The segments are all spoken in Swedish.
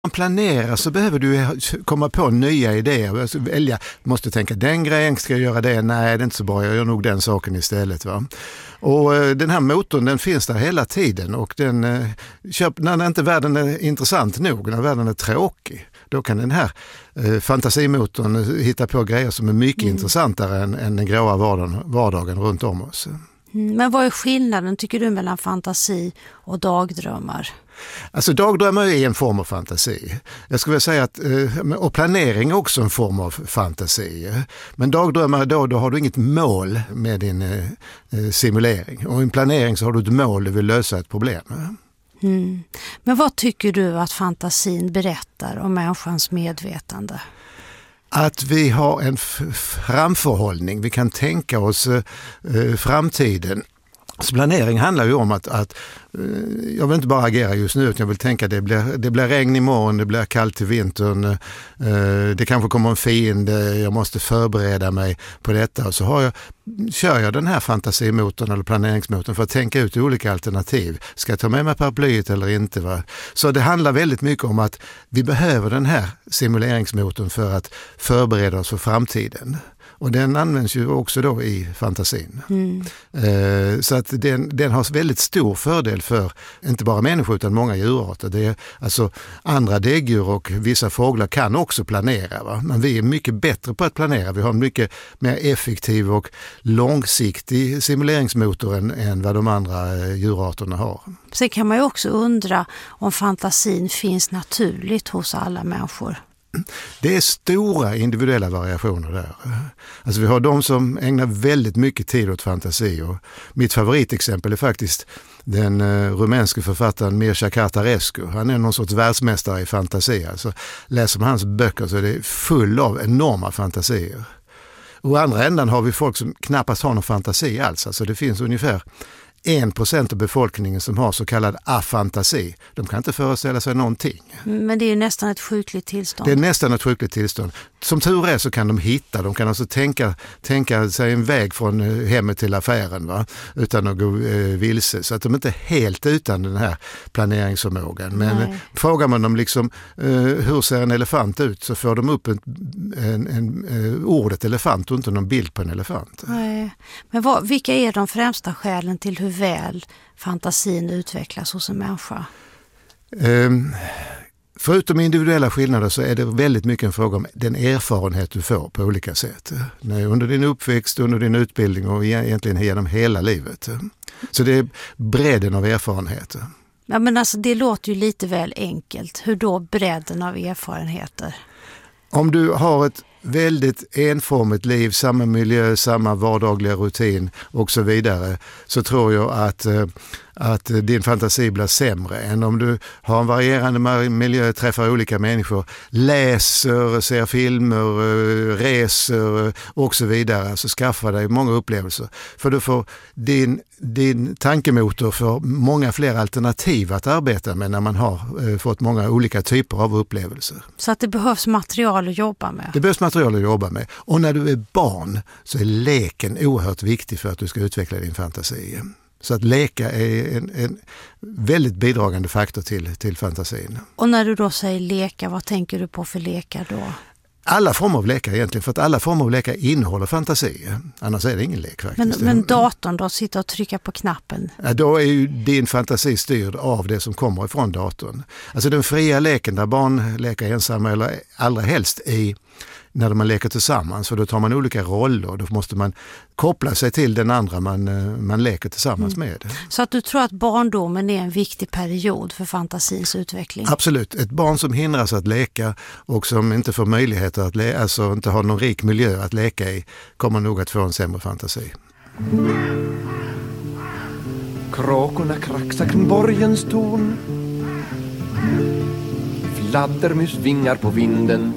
man planerar så behöver du komma på nya idéer. Alltså välja, måste tänka den grejen, ska jag göra det? Nej, det är inte så bra, jag gör nog den saken istället. Va? Och den här motorn, den finns där hela tiden och den när inte världen är intressant nog, när världen är tråkig, då kan den här fantasimotorn hitta på grejer som är mycket intressantare än den gråa vardagen runt om oss. Men vad är skillnaden, tycker du, mellan fantasi och dagdrömmar? Alltså dagdrömmar är en form av fantasi. Jag skulle vilja säga att och planering är också en form av fantasi. Men dagdrömmar då har du inget mål med din simulering. Och i en planering så har du ett mål, du vill lösa ett problem. Men vad tycker du att fantasin berättar om människans medvetande? Att vi har en framförhållning, vi kan tänka oss framtiden. Så planering handlar ju om att jag vill inte bara agera just nu, utan jag vill tänka det blir regn imorgon, det blir kallt i vintern, det kanske kommer en fiende, jag måste förbereda mig på detta. Och så kör jag den här fantasimotorn eller planeringsmotorn för att tänka ut olika alternativ. Ska jag ta med mig paraplyet eller inte? Va? Så det handlar väldigt mycket om att vi behöver den här simuleringsmotorn för att förbereda oss för framtiden. Och den används ju också då i fantasin. Så att den har väldigt stor fördel för inte bara människor utan många djurarter. Det är, alltså, andra däggdjur och vissa fåglar kan också planera. Va? Men vi är mycket bättre på att planera. Vi har en mycket mer effektiv och långsiktig simuleringsmotor än vad de andra djurarterna har. Sen kan man ju också undra om fantasin finns naturligt hos alla människor. Det är stora individuella variationer där. Alltså vi har de som ägnar väldigt mycket tid åt fantasi, och mitt favoritexempel är faktiskt den rumänske författaren Mircea Cărtărescu. Han är någon sorts världsmästare i fantasi. Alltså, läser man hans böcker så är det full av enorma fantasier. Och å andra änden har vi folk som knappast har någon fantasi alls. Alltså det finns ungefär 1% av befolkningen som har så kallad afantasi. De kan inte föreställa sig någonting. Men det är ju nästan ett sjukligt tillstånd. Det är nästan ett sjukligt tillstånd. Som tur är så kan de kan alltså tänka sig en väg från hemmet till affären, va? Utan att gå vilse. Så att de inte är helt utan den här planeringsförmågan. Men frågar man dem liksom, hur ser en elefant ut, så får de upp ordet elefant och inte någon bild på en elefant. Nej. Men vilka är de främsta skälen till hur väl fantasin utvecklas hos en människa? Förutom individuella skillnader så är det väldigt mycket en fråga om den erfarenhet du får på olika sätt. Under din uppväxt, under din utbildning och egentligen genom hela livet. Så det är bredden av erfarenheter. Ja, men alltså det låter ju lite väl enkelt. Hur då bredden av erfarenheter? Om du har ett väldigt enformigt liv, samma miljö, samma vardagliga rutin och så vidare, så tror jag att din fantasi blir sämre än om du har en varierande miljö, träffar olika människor, läser, ser filmer, reser och så vidare. Alltså skaffa dig många upplevelser. För du får din tankemotor för många fler alternativ att arbeta med när man har fått många olika typer av upplevelser. Så att det behövs material att jobba med? Det behövs material att jobba med. Och när du är barn så är leken oerhört viktig för att du ska utveckla din fantasi. Så att leka är en väldigt bidragande faktor till fantasin. Och när du då säger leka, vad tänker du på för lekar då? Alla former av lekar egentligen, för att alla former av lekar innehåller fantasi. Annars är det ingen lek faktiskt. Men datorn då, sitta och trycka på knappen? Ja, då är ju din fantasi styrd av det som kommer ifrån datorn. Alltså den fria leken där barn leker ensamma eller allra helst när man leker tillsammans, för då tar man olika roller och då måste man koppla sig till den andra man leker tillsammans med. Så att du tror att barndomen är en viktig period för fantasins utveckling? Absolut. Ett barn som hindras att leka och som inte får möjligheter att alltså inte har någon rik miljö att leka i, kommer nog att få en sämre fantasi. Kråkorna kraxar kring borgens torn. Fladdermus vingar på vinden.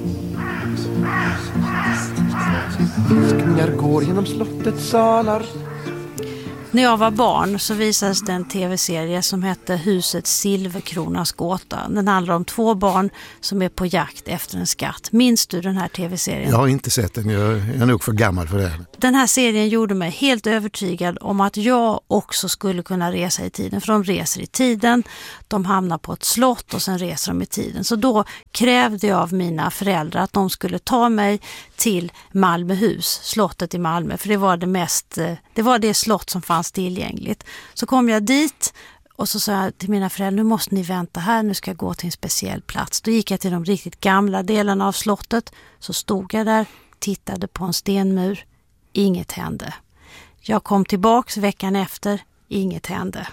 Viskningar går genom slottets salar. När jag var barn så visades det en tv-serie som hette Huset Silverkronas gåta. Den handlar om 2 barn som är på jakt efter en skatt. Minns du den här tv-serien? Jag har inte sett den, jag är nog för gammal för det. Den här serien gjorde mig helt övertygad om att jag också skulle kunna resa i tiden. För de reser i tiden, de hamnar på ett slott och sen reser de i tiden. Så då krävde jag av mina föräldrar att de skulle ta mig till Malmöhus, slottet i Malmö. För det var det slott som fanns tillgängligt. Så kom jag dit och så sa jag till mina föräldrar, nu måste ni vänta här, nu ska jag gå till en speciell plats. Då gick jag till de riktigt gamla delarna av slottet, så stod jag där, tittade på en stenmur, inget hände. Jag kom tillbaks veckan efter, inget hände.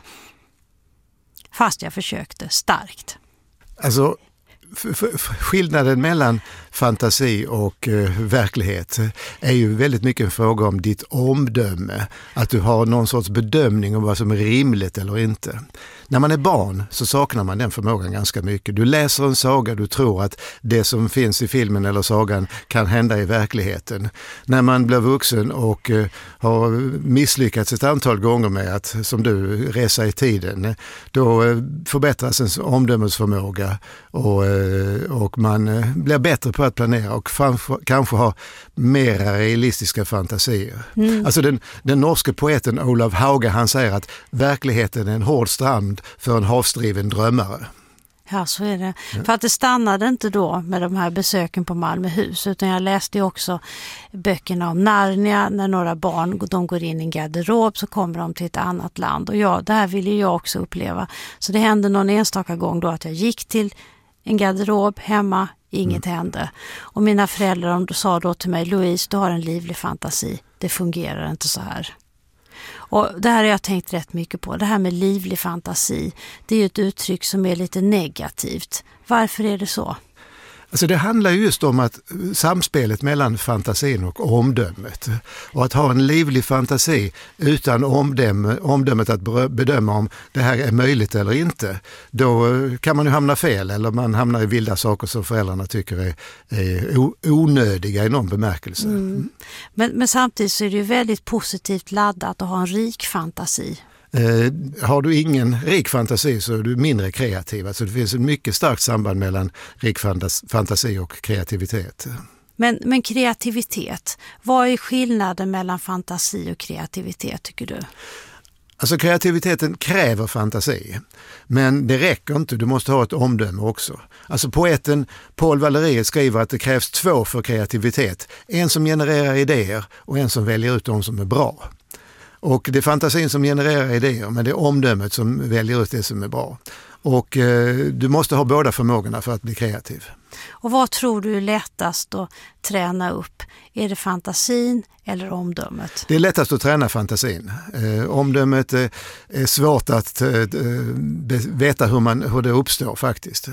Fast jag försökte starkt. Alltså, skillnaden mellan fantasi och verklighet är ju väldigt mycket en fråga om ditt omdöme. Att du har någon sorts bedömning om vad som är rimligt eller inte. När man är barn så saknar man den förmågan ganska mycket. Du läser en saga, du tror att det som finns i filmen eller sagan kan hända i verkligheten. När man blir vuxen och har misslyckats ett antal gånger med att, som du, resa i tiden, då förbättras ens omdömesförmåga och man blir bättre på att planera och kanske ha mera realistiska fantasier. Alltså den norske poeten Olav Hauge, han säger att verkligheten är en hård strand för en havsdriven drömmare. Ja, så är det. Ja. För att det stannade inte då med de här besöken på Malmöhus, utan jag läste ju också böckerna om Narnia. När några barn de går in i en garderob så kommer de till ett annat land. Och det här ville jag också uppleva. Så det hände någon enstaka gång då att jag gick till en garderob hemma, inget hände. Och mina föräldrar sa då till mig, Louise, du har en livlig fantasi. Det fungerar inte så här. Och det här har jag tänkt rätt mycket på. Det här med livlig fantasi, det är ju ett uttryck som är lite negativt. Varför är det så? Alltså det handlar just om att samspelet mellan fantasin och omdömet. Och att ha en livlig fantasi utan omdömet att bedöma om det här är möjligt eller inte. Då kan man ju hamna fel, eller man hamnar i vilda saker som föräldrarna tycker är onödiga i någon bemärkelse. Men samtidigt så är det ju väldigt positivt laddat att ha en rik fantasi. Har du ingen rik fantasi så är du mindre kreativ. Alltså det finns ett mycket starkt samband mellan rik fantasi och kreativitet. Men kreativitet, vad är skillnaden mellan fantasi och kreativitet tycker du? Alltså kreativiteten kräver fantasi, men det räcker inte, du måste ha ett omdöme också. Alltså poeten Paul Valéry skriver att det krävs 2 för kreativitet. En som genererar idéer och en som väljer ut de som är bra. Och det är fantasin som genererar idéer, men det är omdömet som väljer ut det som är bra. Och du måste ha båda förmågorna för att bli kreativ. Och vad tror du är lättast att träna upp? Är det fantasin eller omdömet? Det är lättast att träna fantasin. Omdömet är svårt att veta hur det uppstår faktiskt.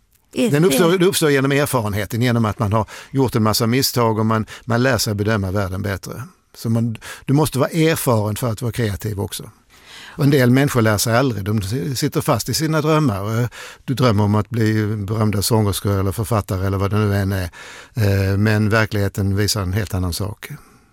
Det uppstår genom erfarenheten, genom att man har gjort en massa misstag och man lär sig bedöma världen bättre. Så du måste vara erfaren för att vara kreativ också. Och en del människor lär sig aldrig, de sitter fast i sina drömmar. Du drömmer om att bli berömda sångerskor eller författare eller vad det nu än är. Men verkligheten visar en helt annan sak.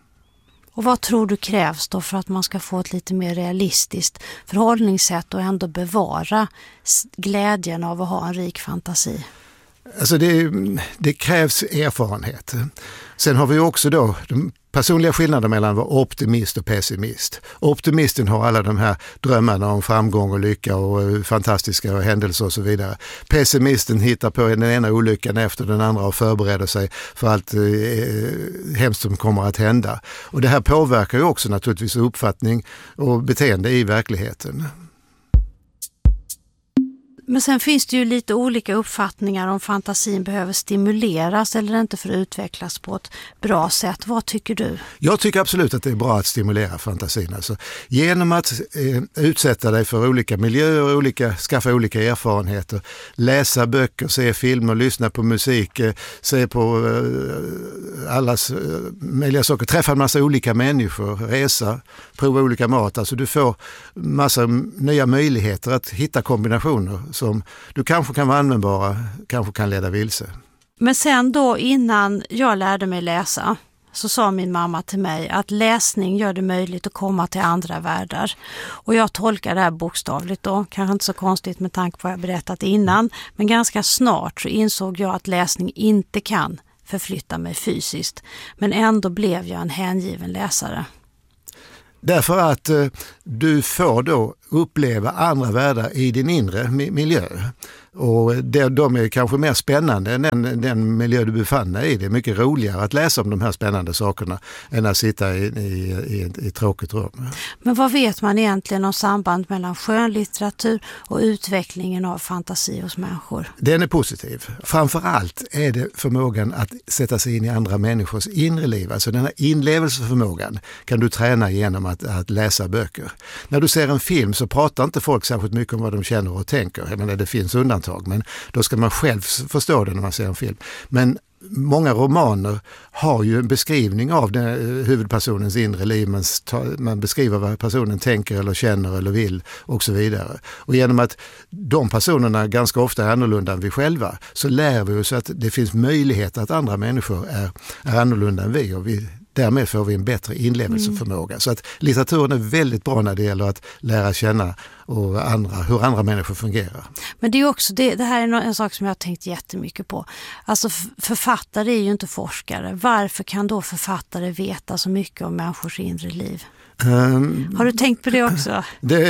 Och vad tror du krävs då för att man ska få ett lite mer realistiskt förhållningssätt och ändå bevara glädjen av att ha en rik fantasi? Alltså det krävs erfarenhet. Sen har vi också då de personliga skillnader mellan att vara optimist och pessimist. Optimisten har alla de här drömmarna om framgång och lycka och fantastiska händelser och så vidare. Pessimisten hittar på den ena olyckan efter den andra och förbereder sig för allt hemskt som kommer att hända. Och det här påverkar ju också naturligtvis uppfattning och beteende i verkligheten. Men sen finns det ju lite olika uppfattningar om fantasin behöver stimuleras eller inte för att utvecklas på ett bra sätt. Vad tycker du? Jag tycker absolut att det är bra att stimulera fantasin. Alltså, genom att utsätta dig för olika miljöer, skaffa olika erfarenheter, läsa böcker, se filmer, lyssna på musik, se på allas möjliga saker, träffa en massa olika människor, resa, prova olika mat. Alltså du får massa nya möjligheter att hitta kombinationer som du kanske kan vara användbara, kanske kan leda vilse. Men sen då innan jag lärde mig läsa så sa min mamma till mig att läsning gör det möjligt att komma till andra världar. Och jag tolkar det här bokstavligt då, kanske inte så konstigt med tanke på vad jag berättat innan, men ganska snart så insåg jag att läsning inte kan förflytta mig fysiskt, men ändå blev jag en hängiven läsare. Därför att du får då uppleva andra världar i din inre miljö. Och de är kanske mer spännande än den miljö du befann dig i. Det är mycket roligare att läsa om de här spännande sakerna än att sitta i ett tråkigt rum. Men vad vet man egentligen om samband mellan skönlitteratur och utvecklingen av fantasi hos människor? Den är positiv. Framförallt är det förmågan att sätta sig in i andra människors inre liv. Alltså den här inlevelseförmågan kan du träna genom att läsa böcker. När du ser en film så pratar inte folk särskilt mycket om vad de känner och tänker. Jag menar, det finns undantag, men då ska man själv förstå det när man ser en film. Men många romaner har ju en beskrivning av huvudpersonens inre liv. Man beskriver vad personen tänker eller känner eller vill och så vidare. Och genom att de personerna ganska ofta är annorlunda än vi själva så lär vi oss att det finns möjlighet att andra människor är annorlunda än vi, och därmed får vi en bättre inlevelseförmåga. Så att litteraturen är väldigt bra när det gäller att lära känna hur andra människor fungerar. Men det är också det här är en sak som jag har tänkt jättemycket på. Alltså författare är ju inte forskare. Varför kan då författare veta så mycket om människors inre liv? Har du tänkt på det också?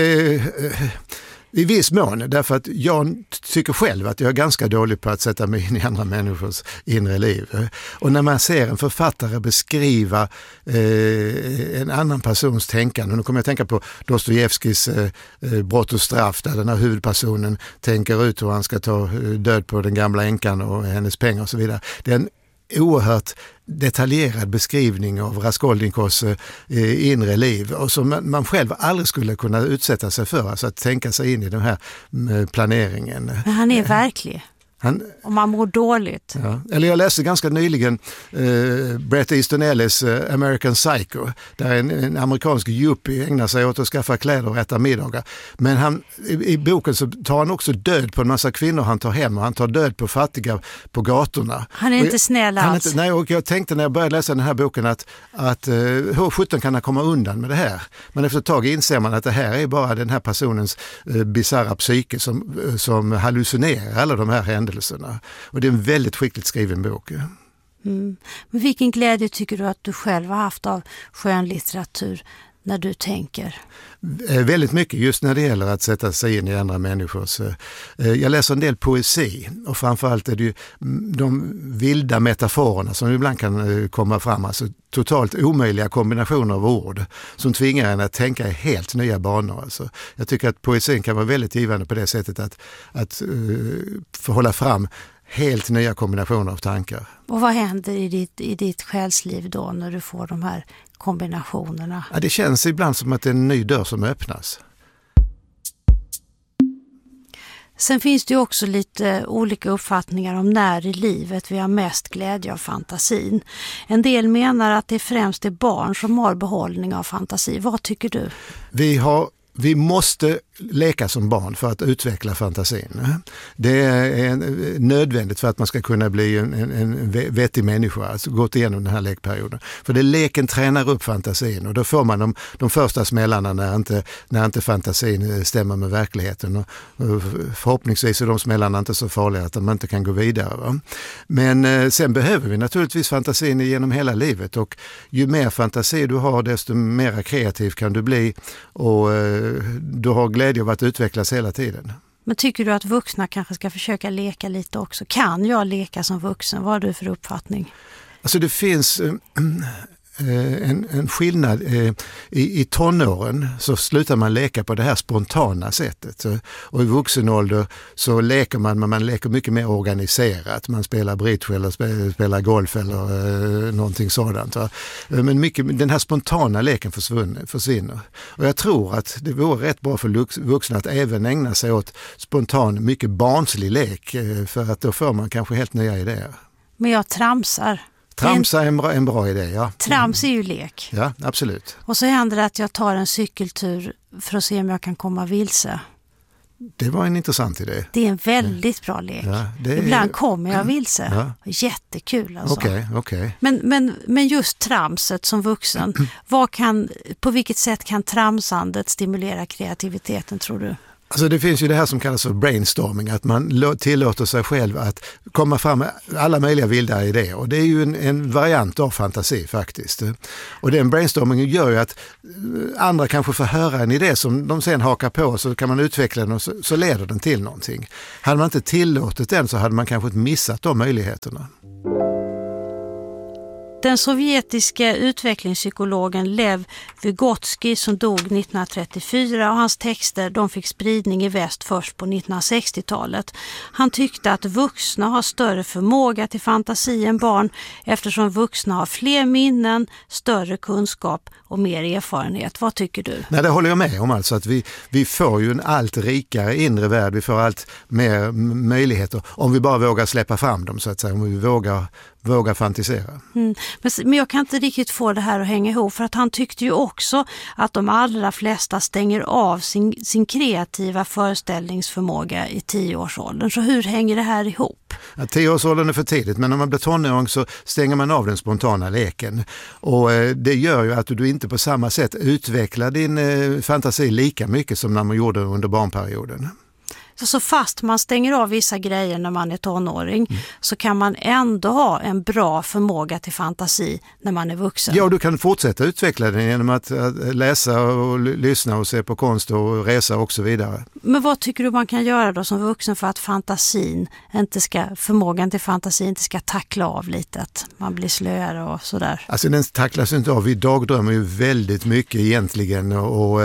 I viss mån, därför att jag tycker själv att jag är ganska dålig på att sätta mig in i andra människors inre liv. Och när man ser en författare beskriva en annan persons tänkande, nu kommer jag att tänka på Dostojevskijs Brott och straff, där den här huvudpersonen tänker ut hur han ska ta död på den gamla änkan och hennes pengar och så vidare. Det är en oerhört detaljerad beskrivning av Raskolnikovs inre liv, och som man själv aldrig skulle kunna utsätta sig för, alltså att tänka sig in i den här planeringen. Men han är verklig. Om man mår dåligt. Ja. Eller jag läste ganska nyligen Bret Easton Ellis American Psycho, där en amerikansk yuppie ägnar sig åt att skaffa kläder och äta middagar. Men i boken så tar han också död på en massa kvinnor han tar hem, och han tar död på fattiga på gatorna. Han är inte snäll alls. Nej, och jag tänkte när jag började läsa den här boken att hur 17 kan han komma undan med det här? Men efter ett tag inser man att det här är bara den här personens bizarra psyke som hallucinerar alla de här händelserna. Och det är en väldigt skickligt skriven bok. Men vilken glädje tycker du att du själv har haft av skönlitteratur när du tänker? Väldigt mycket just när det gäller att sätta sig in i andra människors. Jag läser en del poesi, och framförallt är det ju de vilda metaforerna som ibland kan komma fram, alltså totalt omöjliga kombinationer av ord som tvingar en att tänka i helt nya banor. Alltså, jag tycker att poesin kan vara väldigt givande på det sättet att förhålla fram helt nya kombinationer av tankar. Och vad händer i ditt själsliv då när du får de här kombinationerna? Ja, det känns ibland som att det är en ny dörr som öppnas. Sen finns det ju också lite olika uppfattningar om när i livet vi har mest glädje av fantasin. En del menar att det främst är barn som har behållning av fantasi. Vad tycker du? Vi måste leka som barn för att utveckla fantasin. Det är nödvändigt för att man ska kunna bli en vettig människa, alltså gått igenom den här lekperioden. För leken tränar upp fantasin, och då får man de första smällarna när inte fantasin stämmer med verkligheten. Och förhoppningsvis är de smällarna inte så farliga att man inte kan gå vidare. Va? Men sen behöver vi naturligtvis fantasin genom hela livet, och ju mer fantasi du har desto mer kreativ kan du bli, och du har glädje av att utvecklas hela tiden. Men tycker du att vuxna kanske ska försöka leka lite också? Kan jag leka som vuxen? Vad har du för uppfattning? Alltså det finns en skillnad. I tonåren så slutar man leka på det här spontana sättet. Och i vuxen ålder så leker man leker mycket mer organiserat. Man spelar bridge eller spelar golf eller någonting sådant. Men den här spontana leken försvinner. Och jag tror att det vore rätt bra för vuxna att även ägna sig åt spontan, mycket barnslig lek. För att då får man kanske helt nya idéer. Men jag tramsar. Tramsa är en bra idé, ja. Trams är ju lek. Ja, absolut. Och så händer det att jag tar en cykeltur för att se om jag kan komma vilse. Det var en intressant idé. Det är en väldigt bra lek. Ja, Ibland kommer jag vilse. Ja. Jättekul alltså. Okej. Men just tramset som vuxen, på vilket sätt kan tramsandet stimulera kreativiteten, tror du? Alltså det finns ju det här som kallas för brainstorming, att man tillåter sig själv att komma fram med alla möjliga vilda idéer, och det är ju en variant av fantasi faktiskt. Och den brainstormingen gör ju att andra kanske får höra en idé som de sen hakar på, så kan man utveckla den och så leder den till någonting. Hade man inte tillåtit den så hade man kanske inte missat de möjligheterna. Den sovjetiska utvecklingspsykologen Lev Vygotsky som dog 1934, och hans texter de fick spridning i väst först på 1960-talet. Han tyckte att vuxna har större förmåga till fantasi än barn, eftersom vuxna har fler minnen, större kunskap och mer erfarenhet. Vad tycker du? Nej, det håller jag med om, alltså att vi får ju en allt rikare inre värld, vi får allt mer möjligheter om vi bara vågar släppa fram dem, så att säga, om vi vågar fantisera. Men jag kan inte riktigt få det här att hänga ihop, för att han tyckte ju också att de allra flesta stänger av sin kreativa föreställningsförmåga i 10-årsåldern. Så hur hänger det här ihop? Ja, 10-årsåldern är för tidigt, men när man blir tonåring så stänger man av den spontana leken. Och det gör ju att du inte på samma sätt utvecklar din fantasi lika mycket som när man gjorde under barnperioden. Så fast man stänger av vissa grejer när man är tonåring så kan man ändå ha en bra förmåga till fantasi när man är vuxen. Ja, du kan fortsätta utveckla den genom att läsa och lyssna och se på konst och resa och så vidare. Men vad tycker du man kan göra då som vuxen för att förmågan till fantasin inte ska tackla av lite, att man blir slöare och sådär? Alltså den tacklas inte av. Vi dagdrömmer ju väldigt mycket egentligen, och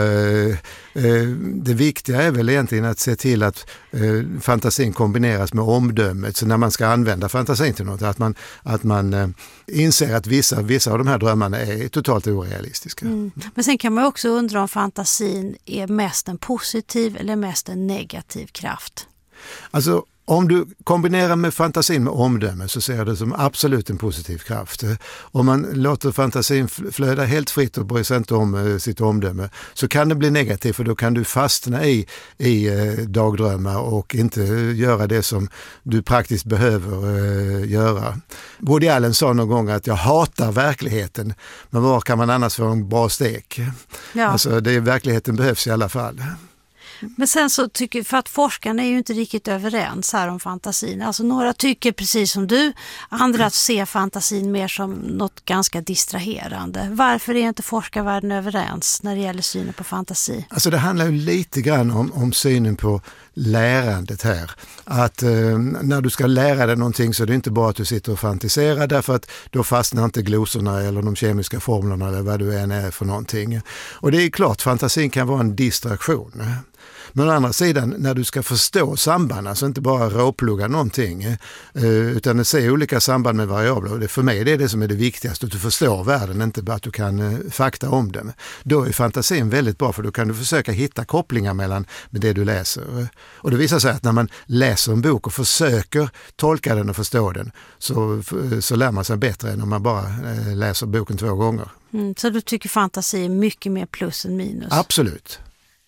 det viktiga är väl egentligen att se till att fantasin kombineras med omdömet. Så när man ska använda fantasin till något, att man inser att vissa av de här drömmarna är totalt orealistiska. Men sen kan man också undra om fantasin är mest en positiv eller mest en negativ kraft. Alltså om du kombinerar med fantasin med omdöme så ser jag det som absolut en positiv kraft. Om man låter fantasin flöda helt fritt och bryr sig inte om sitt omdöme, så kan det bli negativt, för då kan du fastna i dagdrömmar och inte göra det som du praktiskt behöver göra. Woody Allen sa någon gång att jag hatar verkligheten, men var kan man annars få en bra stek? Ja. Alltså verkligheten behövs i alla fall. Men sen så för att forskarna är ju inte riktigt överens här om fantasin. Alltså några tycker precis som du, andra ser fantasin mer som något ganska distraherande. Varför är inte forskarvärlden överens när det gäller synen på fantasi? Alltså det handlar ju lite grann om synen på lärandet här. Att när du ska lära dig någonting så är det inte bara att du sitter och fantiserar, därför att då fastnar inte glosorna eller de kemiska formlerna eller vad du än är för någonting. Och det är klart, fantasin kan vara en distraktion. Men å andra sidan, när du ska förstå samband, alltså inte bara råplugga någonting, utan att se olika samband med variabler, och för mig det är det som är det viktigaste, att du förstår världen, inte bara att du kan fakta om den. Då är fantasin väldigt bra, för då kan du försöka hitta kopplingar med det du läser. Och det visar sig att när man läser en bok och försöker tolka den och förstå den, så lär man sig bättre än om man bara läser boken 2 gånger. Så du tycker fantasi är mycket mer plus än minus? Absolut.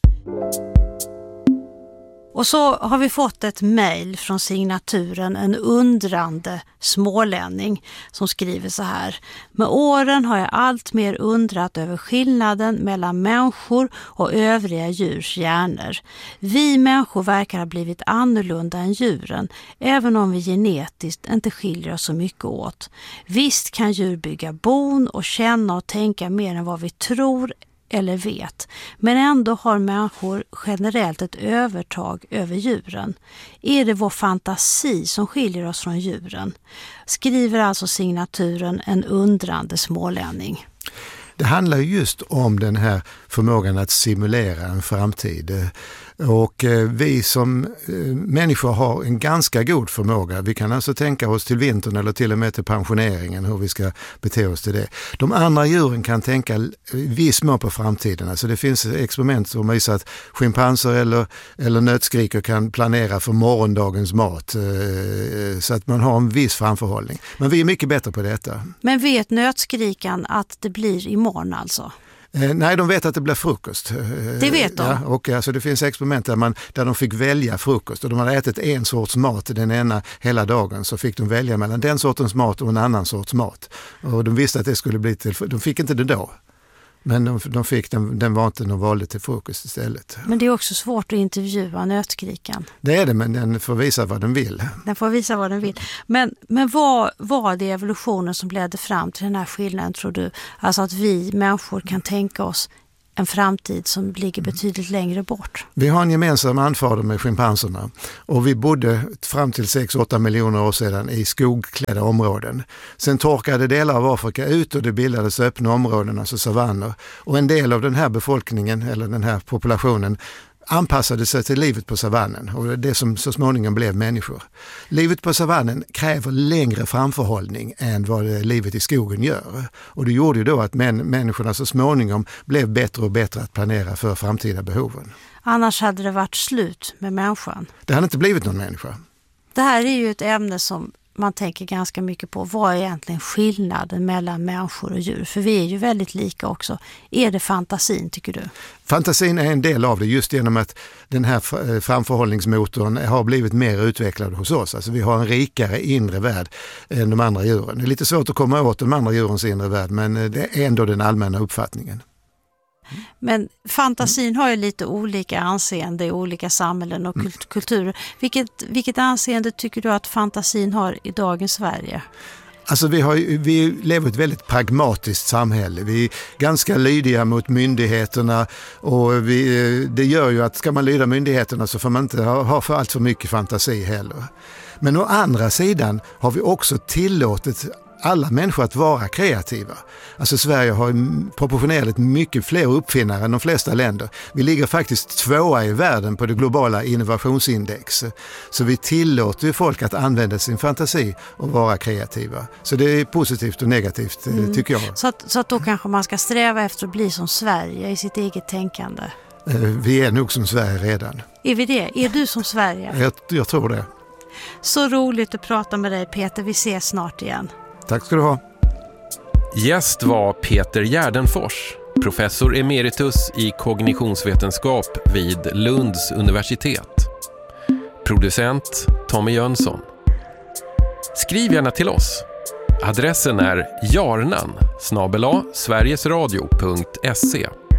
Och så har vi fått ett mejl från signaturen En undrande smålänning som skriver så här: med åren har jag allt mer undrat över skillnaden mellan människor och övriga djurs hjärnor. Vi människor verkar ha blivit annorlunda än djuren, även om vi genetiskt inte skiljer oss så mycket åt. Visst kan djur bygga bon och känna och tänka mer än vad vi tror eller vet, men ändå har människor generellt ett övertag över djuren. Är det vår fantasi som skiljer oss från djuren? Skriver alltså signaturen En undrande smålänning. Det handlar just om den här förmågan att simulera en framtid. Och vi som människor har en ganska god förmåga. Vi kan alltså tänka oss till vintern eller till och med till pensioneringen, hur vi ska bete oss till det. De andra djuren kan tänka viss mån på framtiden. Alltså det finns experiment som visar att schimpanser eller nötskrikor kan planera för morgondagens mat. Så att man har en viss framförhållning. Men vi är mycket bättre på detta. Men vet nötskrikan att det blir imorgon alltså? Nej, de vet att det blir frukost. Det vet de? Ja, och alltså, det finns experiment där de fick välja frukost och de hade ätit en sorts mat den ena hela dagen, så fick de välja mellan den sortens mat och en annan sorts mat. Och de visste att det skulle bli de fick inte det då. Men de fick den var inte, de valde till frukost istället. Men det är också svårt att intervjua nötkrikan. Det är det, men den får visa vad den vill. Den får visa vad den vill. Men vad var det evolutionen som ledde fram till den här skillnaden, tror du? Alltså att vi människor kan tänka oss en framtid som ligger betydligt längre bort. Vi har en gemensam anfader med schimpanserna och vi bodde fram till 6-8 miljoner år sedan i skogklädda områden. Sen torkade delar av Afrika ut och det bildades öppna områden, alltså savanner. Och en del av den här befolkningen, eller den här populationen, anpassade sig till livet på savannen och det som så småningom blev människor. Livet på savannen kräver längre framförhållning än vad livet i skogen gör. Och det gjorde ju då att människorna så småningom blev bättre och bättre att planera för framtida behoven. Annars hade det varit slut med människan. Det hade inte blivit någon människa. Det här är ju ett ämne som man tänker ganska mycket på. Vad är egentligen skillnaden mellan människor och djur? För vi är ju väldigt lika också. Är det fantasin, tycker du? Fantasin är en del av det just genom att den här framförhållningsmotorn har blivit mer utvecklad hos oss. Alltså vi har en rikare inre värld än de andra djuren. Det är lite svårt att komma åt de andra djurens inre värld, men det är ändå den allmänna uppfattningen. Men fantasin har ju lite olika anseende i olika samhällen och kulturer. Vilket anseende tycker du att fantasin har i dagens Sverige? Alltså vi lever i ett väldigt pragmatiskt samhälle. Vi är ganska lydiga mot myndigheterna och det gör ju att ska man lyda myndigheterna så får man inte ha för allt för mycket fantasi heller. Men å andra sidan har vi också tillåtit alla människor att vara kreativa. Alltså Sverige har proportionellt mycket fler uppfinnare än de flesta länder. Vi ligger faktiskt 2:a i världen på det globala innovationsindex. Så vi tillåter ju folk att använda sin fantasi och vara kreativa. Så det är positivt och negativt tycker jag. Så att då kanske man ska sträva efter att bli som Sverige i sitt eget tänkande. Vi är nog som Sverige redan. Är vi det? Är du som Sverige? Jag tror det. Så roligt att prata med dig, Peter. Vi ses snart igen. Tack ska du ha. Gäst var Peter Gärdenfors, professor emeritus i kognitionsvetenskap vid Lunds universitet. Producent Tommy Jönsson. Skriv gärna till oss. Adressen är jarnan@sverigesradio.se.